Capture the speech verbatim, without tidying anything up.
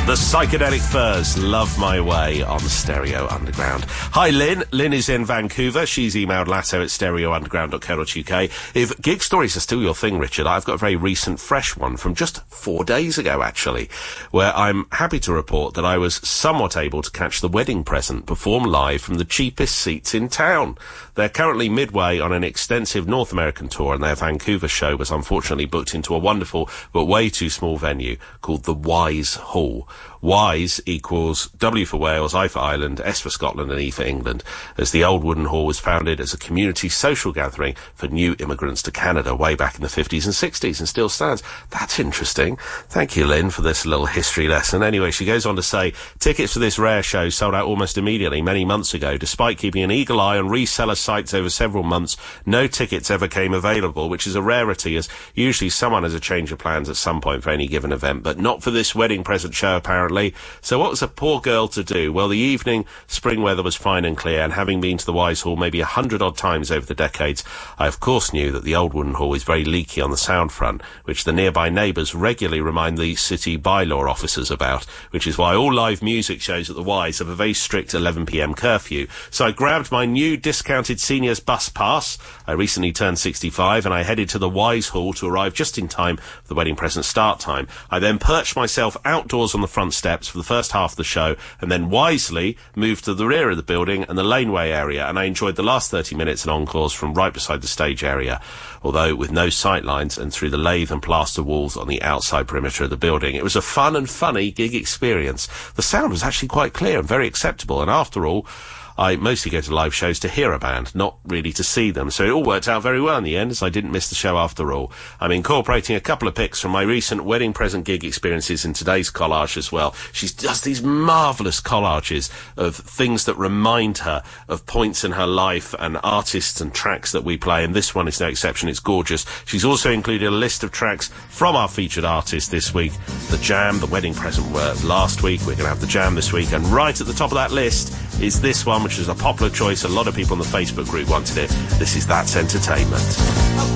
The Psychedelic Furs, Love My Way on Stereo Underground. Hi, Lynn. Lynn is in Vancouver. She's emailed latto at stereo underground dot co dot uk. If gig stories are still your thing, Richard, I've got a very recent, fresh one from just four days ago, actually, where I'm happy to report that I was somewhat able to catch The Wedding Present perform live from the cheapest seats in town. They're currently midway on an extensive North American tour, and their Vancouver show was unfortunately booked into a wonderful but way too small venue called the Wise Hall. WISE equals W for Wales, I for Ireland, S for Scotland and E for England, as the old wooden hall was founded as a community social gathering for new immigrants to Canada way back in the fifties and sixties and still stands. That's interesting. Thank you, Lynn, for this little history lesson. Anyway, she goes on to say, tickets for this rare show sold out almost immediately many months ago. Despite keeping an eagle eye on reseller sites over several months, no tickets ever came available, which is a rarity, as usually someone has a change of plans at some point for any given event, but not for this Wedding Present show, apparently. So what was a poor girl to do? Well, the evening, spring weather was fine and clear, and having been to the Wise Hall maybe a hundred odd times over the decades, I of course knew that the old wooden hall is very leaky on the sound front, which the nearby neighbours regularly remind the city bylaw officers about, which is why all live music shows at the Wise have a very strict eleven p m curfew. So I grabbed my new discounted seniors bus pass. I recently turned sixty-five, and I headed to the Wise Hall to arrive just in time for the Wedding Present start time. I then perched myself outdoors on the front steps for the first half of the show, and then wisely moved to the rear of the building and the laneway area, and I enjoyed the last thirty minutes and encores from right beside the stage area, although with no sight lines and through the lathe and plaster walls on the outside perimeter of the building. It was a fun and funny gig experience. The sound was actually quite clear and very acceptable, and after all, I mostly go to live shows to hear a band, not really to see them, so it all worked out very well in the end, as I didn't miss the show after all. I'm incorporating a couple of pics from my recent Wedding Present gig experiences in today's collage as well. She does these marvellous collages of things that remind her of points in her life and artists and tracks that we play, and this one is no exception. It's gorgeous. She's also included a list of tracks from our featured artist this week. The Jam, The Wedding Present were last week. We're going to have The Jam this week, and right at the top of that list is this one, which is a popular choice. A lot of people on the Facebook group wanted it. This is That's Entertainment.